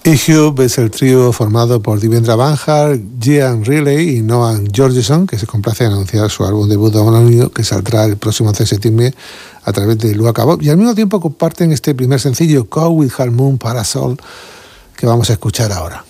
E-Hub es el trío formado por Devendra Banhart, Gian Riley y Noah Georgeson, que se complace en anunciar su álbum debut homónimo, que saldrá el próximo 11 de septiembre a través de Luaka Bob, y al mismo tiempo comparten este primer sencillo, Call with Half Moon Parasol, que vamos a escuchar ahora.